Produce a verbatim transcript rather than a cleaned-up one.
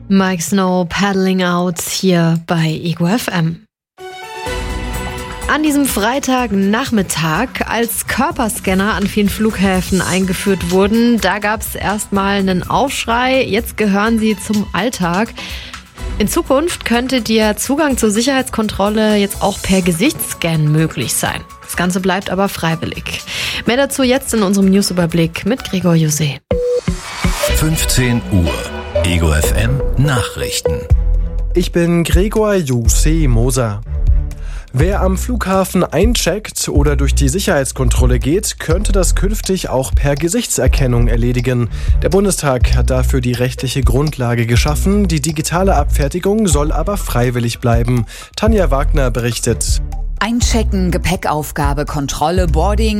Mike Snow, Paddling Out hier bei Ego F M. An diesem Freitagnachmittag, als Körperscanner an vielen Flughäfen eingeführt wurden, da gab es erstmal einen Aufschrei. Jetzt gehören sie zum Alltag. In Zukunft könnte der Zugang zur Sicherheitskontrolle jetzt auch per Gesichtsscan möglich sein. Das Ganze bleibt aber freiwillig. Mehr dazu jetzt in unserem Newsüberblick mit Gregor Jose. fünfzehn Uhr, Ego F M Nachrichten. Ich bin Gregor Jose Moser. Wer am Flughafen eincheckt oder durch die Sicherheitskontrolle geht, könnte das künftig auch per Gesichtserkennung erledigen. Der Bundestag hat dafür die rechtliche Grundlage geschaffen. Die digitale Abfertigung soll aber freiwillig bleiben. Tanja Wagner berichtet. Einchecken, Gepäckaufgabe, Kontrolle, Boarding.